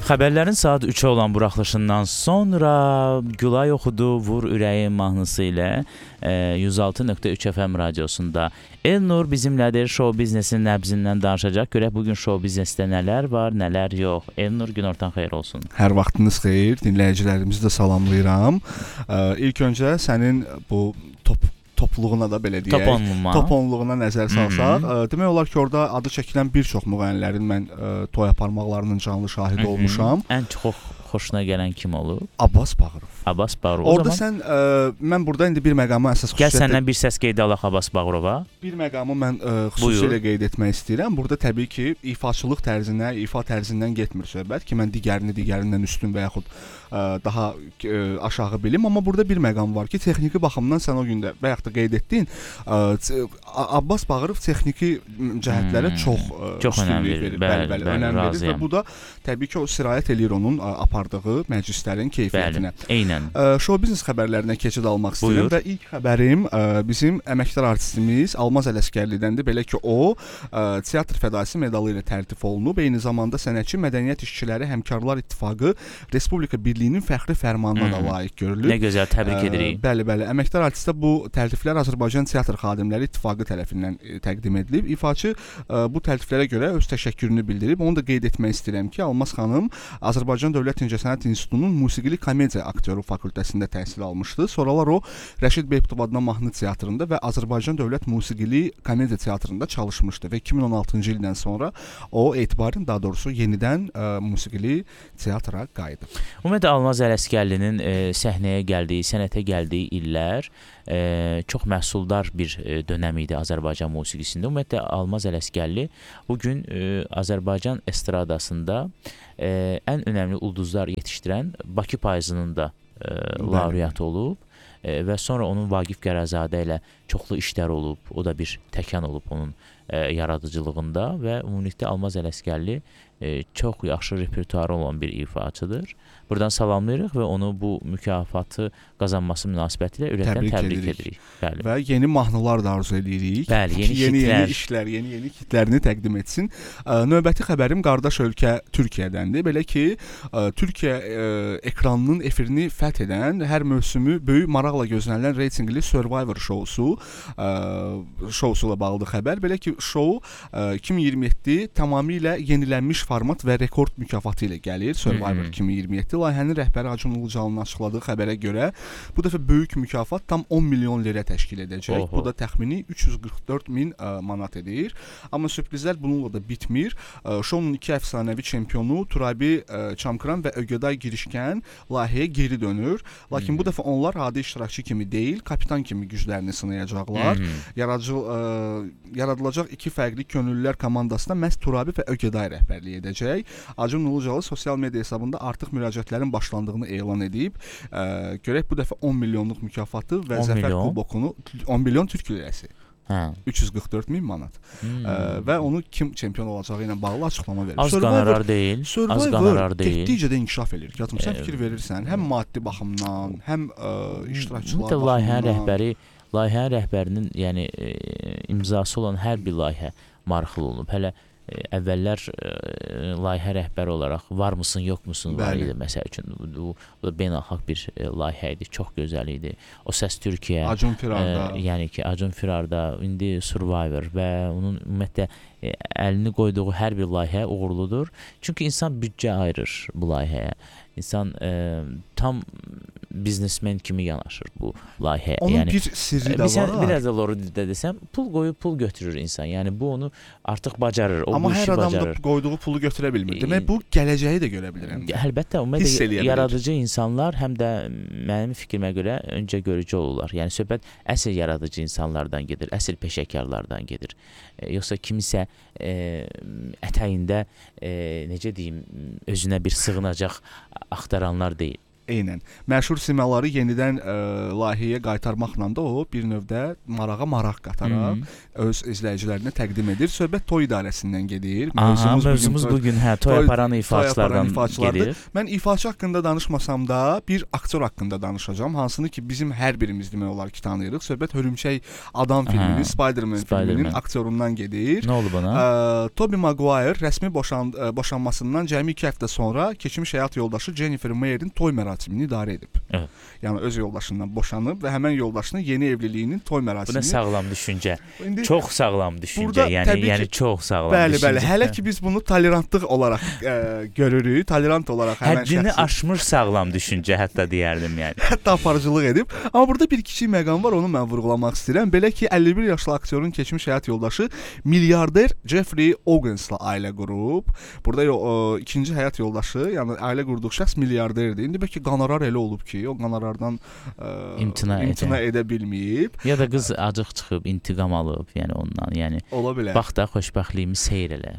Xəbərlərin saat 3-ə olan buraxılışından sonra Gülay oxudu Vur Ürəyin mahnısı ilə 106.3 FM radiosunda. Elnur bizimlədir, show biznesin nəbzindən danışacaq. Görək bugün show biznesdə nələr var, nələr yox. Elnur, günortan xeyir olsun. Hər vaxtınız xeyir, dinləyicilərimizi də salamlayıram. İlk öncə sənin bu topluğuna da belə deyək, toponluğuna nəzər salsaq, demək olar ki, orada adı çəkilən bir çox müğənnilərin mən toy aparmaqlarının canlı şahidi olmuşam. Ən çox xoşuna gələn kim olub? Abbas Bağırov. Abbas Bağırov. Orada sən, mən burada indi bir məqamı əsas xüsusiyyətlə... Gəl səndən bir səs qeydə alaq Abbas Bağırova. Bir məqamı mən xüsusilə qeyd etmək istəyirəm. Burada təbii ki, ifaçılıq tərzinə, ifa tərzindən getmir söhbət ki, mən digərindən üstün və yaxud daha aşağı bilim. Amma burada bir məqam var ki, texniki baxımdan sən o gündə və yaxud da qeyd etdin, Abbas Bağırov texniki cəhətlərə çox önəm verir. Bəli, önəm verir və bu da təbii ki, o sirayət eləyir onun apardığı məclislərin keyfiyyətinə. Eynən. Show biznes xəbərlərinə keçid almaq istəyirəm və ilk xəbərim bizim əməkdar artistimiz Almaz Ələsgərlidəndir. Belə ki, o teatr fədaisi medalı ilə təltif olunub. Eyni zamanda Sənətçi Mədəniyyət İşçiləri Həmkarlar İttifaqı Respublika Birliyinin fəxri fərmanına da layiq görülür. Nə gözəl, təbrik edirik. Bəli, əməkdar artistə bu təltiflər Azərbaycan Teatr Xadimləri İttifaqı tərəfindən təqdim edilib. İfaçı bu təltiflərə görə öz təşəkkürünü bildirib. Onu da qeyd etmək istəyirəm ki, Almaz xanım Azərbaycan Dövlət İncəsənət İnstitutunun Musiqili Komediya aktyoru fakültəsində təhsil almışdı. Sonralar o Rəşid Beyputov adına mahnı teatrında və Azərbaycan Dövlət Musiqili Komediya teatrında çalışmışdı və 2016-cı ildən sonra o etibarən, daha doğrusu yenidən musiqili teatra qayıdıb. Ümumiyyətlə Almaz Ələsgərlinin səhnəyə gəldiyi, sənətə gəldiyi illər çox məhsuldar bir dönəm idi Azərbaycan musiqisində. Ümumiyyətlə Almaz Ələsgərli bugün Azərbaycan estradasında ən önəmli ulduzlar yetişdirən Bakı payızının da laureatı olub və sonra onun Vaqif Qərəzadə ilə çoxlu işlər olub. O da bir təkan olub onun yaradıcılığında və ümumiyyətlə Almaz Ələsgərli çox yaxşı repertuarı olan bir ifaçıdır. Buradan salamlayırıq və onu bu mükafatı qazanması münasibətilə ürəkdən təbrik edirik. Bəli. Və yeni mahnılar da arzu edirik. Bəli, yeni işlər, yeni hitlərini təqdim etsin. Növbəti xəbərim qardaş ölkə Türkiyədəndir. Belə ki, Türkiyə ekranının efirini fəth edən, hər mövsümü böyük maraqla gözlənilən reytinqli Survivor şousu ilə bağlı xəbər. Belə ki, şou 2027 tamamilə yenilənmiş format və rekord mükafatı ilə gəlir. Survivor 2027 layihənin rəhbəri Acun Ilıcalı'nın açıqladığı xəbərə görə bu dəfə böyük mükafat tam 10 milyon lirə təşkil edəcək. Bu da təxmini 344 min manat edir. Amma sürprizlər bununla da bitmir. Şounun iki əfsanəvi çempionu Turabi Çamkıran və Ögəday Girişkən layihəyə geri dönür. Lakin bu dəfə onlar adi iştirakçı kimi deyil, kapitan kimi güclərini sınayacaqlar. Yaradılacaq iki fərqli könüllülər komandasına məhz Turabi və Ögəday rəhbərlik edəcək. Acun Ilıcalı sosial media hesabında artıq müraciətlərin başlandığını elan edib. Görək bu dəfə 10 milyonluq mükafatı və zəfər kubokunu 10 milyon türk lirəsi. 344 min manat. Və onu kim çempion olacağı ilə bağlı açıqlama verir. Az qonorar deyil. Survivor getdikcə də inkişaf edir. Sən fikir verirsən, həm maddi baxımdan, həm iştirakçılar baxımından. Layihənin rəhbərinin, yəni imzası olan hər bir layihə maraqlı olunub. Hələ əvvəllər layihə rəhbəri olaraq varmısın, yoxmusun var idi. Məsəl üçün, bu da beynəlxalq bir layihə idi, çox gözəl idi. O Səs Türkiyə, Acun Firarda, yəni ki, Acun Firarda, indi Survivor və onun ümumiyyətlə əlini qoyduğu hər bir layihə uğurludur. Çünki insan büdcə ayırır bu layihəyə. İnsan tam biznesmen kimi yanaşır bu layihəyə. Onun bir sirri də var. Biraz da loru dildə desəm, pul qoyub pul götürür insan. Yəni bu onu artıq bacarır. Amma hər adam da qoyduğu pulu götürə bilmir. Demək bu gələcəyi də görə bilirəm. Əlbəttə, ümumiyyətlə yaradıcı insanlar həm də mənim fikrimə görə öncə görücü olurlar. Yəni söhbət əsl yaradıcı insanlardan gedir, əsl peşəkarlardan gedir. Yoxsa kimisə ətəyində necə deyim, özünə bir sığınacaq axtaranlar deyil. Eynən. Məşhur simaları yenidən layihəyə qaytarmaqla da o bir növdə maraq qataraq öz izləyicilərinə təqdim edir. Söhbət toy idarəsindən gedir. Mövzumuz bu gün toy aparan ifaçılardan gedir. Mən ifaçı haqqında danışmasam da bir aktyor haqqında danışacağam. Hansını ki bizim hər birimiz demək olar ki tanıyırıq. Söhbət Hörümçək Adam filminin, Spider-Man filminin aktyorundan gedir. Nə olub ona? Tobey Maguire rəsmi boşanmasından cəmi 2 həftə sonra keçmiş həyat yoldaşı Jennifer Meyerin toy mərasimini idarə edib. Evet. Yəni öz yoldaşından boşanıb və həmən yoldaşının yeni evliliyinin toy mərasimini. Bu nə sağlam düşüncə. Çox sağlam düşüncə. Yəni çox sağlam düşüncə. Bəli. Hələ ki biz bunu tolerantlıq olaraq görürük. Tolerant olaraq həmən şəxsi. Həddini aşmış sağlam düşüncə hətta deyərdim yəni. Hətta aparıcılıq edib. Amma burada bir kiçik məqam var, onu mən vurğulamaq istəyirəm. Belə ki 51 yaşlı aktyorun keçmiş həyat yoldaşı milyarder Jeffrey Owens'la ailə qurub. Burada ikinci həyat yoldaşı, yəni ailə qurduğu şəxs milyarderdir. İndi bəlkə qonorar elə olub ki, o qonorardan imtina edə bilməyib. Ya da qız acıq çıxıb, intiqam alıb, yəni ondan. Yəni ola bilər. Bax da xoşbəxtliyimi seyr elə.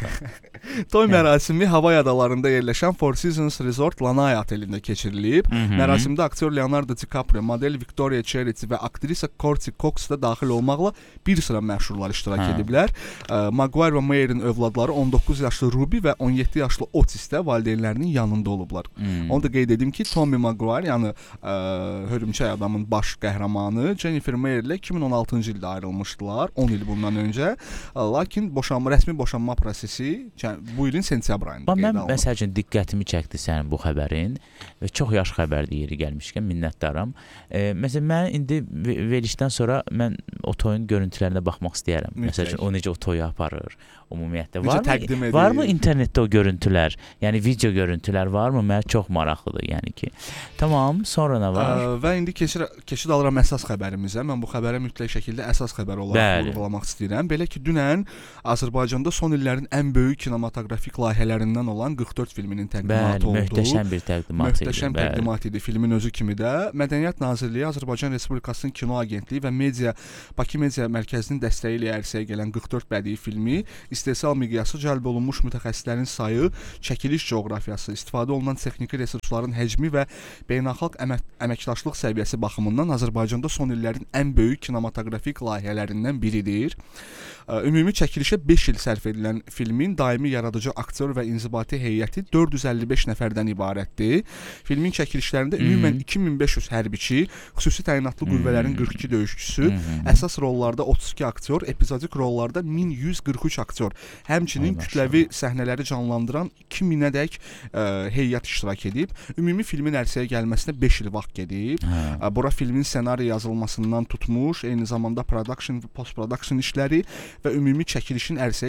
Toy mərasimi Havay adalarında yerləşən Four Seasons Resort Lanai otelində keçirilib. Mərasimdə aktyor Leonardo DiCaprio, model Victoria Charity və aktrisa Courtney Cox da daxil olmaqla bir sıra məşhurlar iştirak ediblər. Maguire və Meyerin övladları 19 yaşlı Ruby və 17 yaşlı Otis də valideynlərinin yanında olublar. Onu da qeyd edim ki, Tobey Maguire, yəni Hörümçək Adamın baş qəhrəmanı Jennifer Meyer ilə 2016-cı ildə ayrılmışdılar, 10 il bundan öncə. Lakin rəsmi boşanma prosesi bu ilin sentyabr ayında qeydə alınıb. Mən məsəl üçün diqqətimi çəkdi sənin bu xəbərin və çox yaxşı xəbərdir yeri gəlmişkən, minnətdaram. Məsələn, mən indi verilişdən sonra mən o toyun görüntülərinə baxmaq istəyərəm. Məsəl üçün o necə o toyu aparır ümumiyyətlə. Varmı internetdə o görüntülər? Yəni video görüntülər varmı? Mənə çox maraqlıdır, yəni ki. Tamam, sonra nə var? Və indi keçid alıram əsas xəbərimizə. Mən bu xəbərə mütləq şəkildə əsas xəbər olaraq vurğulamaq istəyirəm. Belə ki, dünən Azərbaycanda son illərin ən böyük kinematografik layihələrindən olan 44 filminin təqdimatı oldu. Möhtəşəm bir təqdimat idi. Möhtəşəm təqdimat idi filmin özü kimi də. Mədəniyyət Nazirliyi, Azərbaycan Respublikasının Kino Agentliyi və Bakı Media Mərkəzinin dəstəyi ilə ərsəyə gələn 44 bədii filmi istehsal miqyası, cəlb olunmuş mütəxəssislərin sayı, çəkiliş coğrafiyası, istifadə olunan texniki resursların həcmi və beynəlxalq əməkdaşlıq səviyyəsi baxımından Azərbaycanda son illərin ən böyük kinematografik layihələrindən biridir. Ümumi çəkilişə 5 il sərf edilən filmin daimi yaradıcı aktyor və inzibati heyəti 455 nəfərdən ibarətdir. Filmin çəkilişlərində ümumən 2500 hərbiçi, xüsusi təyinatlı qüvvələrin 42 döyüşçüsü, əsas rollarda 32 aktyor, epizodik rollarda 1143 aktyor, həmçinin kütləvi səhnələri canlandıran 2000-ədək heyət iştirak edib. Ümumi filmin ərsəyə gəlməsinə 5 il vaxt gedib. Bura filmin ssenari yazılmasından tutmuş, eyni zamanda production və post-production işləri və ümumi çəkilişin ərsəyə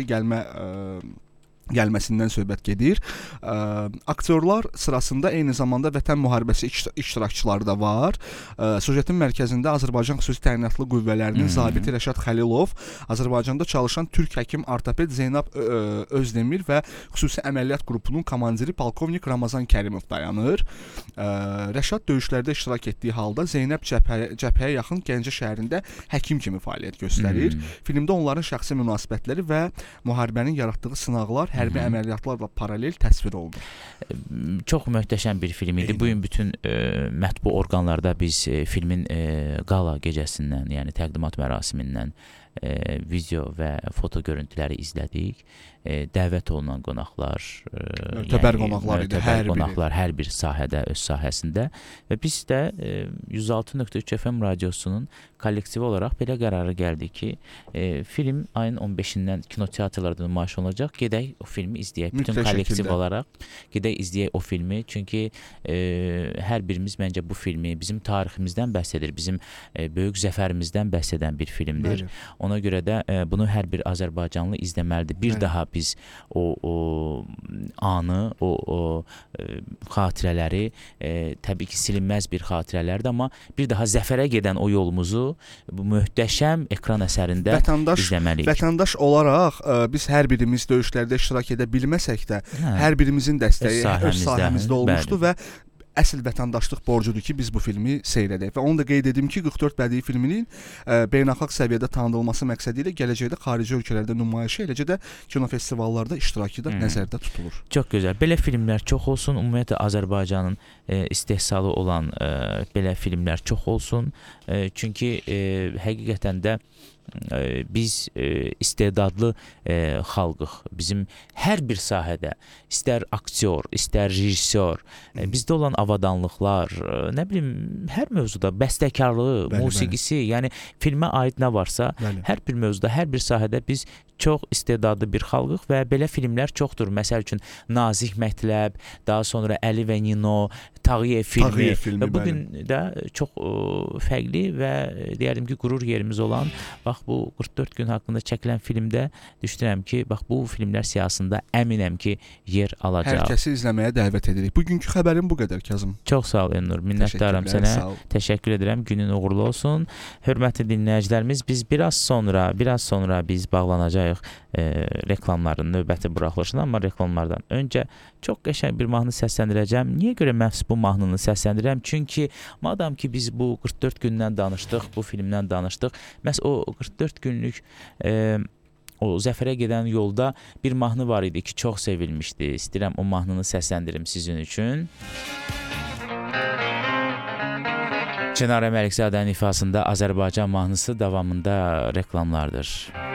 gəlməsindən söhbət gedir. Aktyorlar sırasında eyni zamanda Vətən müharibəsi iştirakçıları da var. Süjetin mərkəzində Azərbaycan xüsusi təyinatlı qüvvələrinin zabiti Rəşad Xəlilov, Azərbaycanda çalışan türk həkim ortoped Zeynab Özdemir və xüsusi əməliyyat qrupunun komandiri polkovnik Ramazan Kərimov dayanır. Rəşad döyüşlərdə iştirak etdiyi halda Zeynəb cəbhəyə yaxın Gəncə şəhərində həkim kimi fəaliyyət göstərir. Filmdə onların şəxsi münasibətləri və müharibənin yaratdığı sınaqlar hərbi əməliyyatlarla paralel təsvir olunur. Çox möhtəşəm bir film idi. Bu gün bütün mətbu orqanlarda biz filmin qala gecəsindən, yəni təqdimat mərasimindən video və foto görüntüləri izlədik. Dəvət olunan qonaqlar, mötəbər qonaqlar idi, hər bir sahədə, öz sahəsində və biz də 106.3 FM radiosunun kollektivi olaraq belə qərara gəldik ki, film ayın 15-dən kinoteatrlarda nümayiş olunacaq. Gedək o filmi izləyək. Bütün kollektiv olaraq gedək izləyək o filmi. Çünki hər birimiz məncə bu filmi bizim tariximizdən bəhs edir, bizim böyük zəfərimizdən bəhs edən bir filmdir. Ona görə də bunu hər bir Azərbaycanlı izləməlidir. Bir daha biz o anı, o xatirələri, təbii ki, silinməz bir xatirələrdir, amma bir daha zəfərə gedən o yolumuzu bu möhtəşəm ekran əsərində izləməliyik. Vətəndaş olaraq biz hər birimiz döyüşlərdə iştirak edə bilməsək də, hər birimizin dəstəyi öz sahəmizdə olmuşdu və əsl vətəndaşlıq borcudur ki, biz bu filmi seyr edək. Və onu da qeyd edim ki, 44 bədii filminin beynəlxalq səviyyədə tanınılması məqsədilə gələcəkdə xarici ölkələrdə nümayişi, eləcə də kinofestivallarda iştirakı da nəzərdə tutulur. Çox gözəl. Belə filmlər çox olsun. Ümumiyyətlə Azərbaycanın istehsalı olan belə filmlər çox olsun. Çünki həqiqətən də biz istedadlı xalqıq. Bizim hər bir sahədə, istər aktyor, istər rejissor, bizdə olan avadanlıqlar, nə bilim, hər mövzuda bəstəkarlığı, musiqisi, yəni filmə aid nə varsa, hər bir mövzuda, hər bir sahədə biz çox istedadlı bir xalqıq və belə filmlər çoxdur. Məsəl üçün Nazik Mətləb, daha sonra Əli və Nino, Tağıyev filmi və bu gün də çox fərqli və deyərdim ki, qürur yerimiz olan, bax bu 44 gün haqqında çəkilən filmdə düşünürəm ki, bax bu filmlər siyahısında əminəm ki, yer alacaq. Hər kəsi izləməyə dəvət edirik. Bugünkü xəbərim bu qədər, Kazım. Çox sağ ol Elnur, minnətdaram sənə. Təşəkkür edirəm. Günün uğurlu olsun. Hörmətli dinləyicilərimiz, biz biraz sonra biz bağlanacağıq reklamların növbəti buraxılışına, amma reklamlardan öncə çox qəşəng bir mahnı səsləndirəcəm. Niyə görə məhz bu mahnını səsləndirirəm? Çünki madam ki biz bu 44 gündən danışdıq, bu filmdən danışdıq, məhz o 44 günlük o zəfərə gedən yolda bir mahnı var idi ki, çox sevilmişdi. İstəyirəm o mahnını səsləndirim sizin üçün. Çinarə Məlikzadənin ifasında Azərbaycan mahnısı, davamında reklamlardır.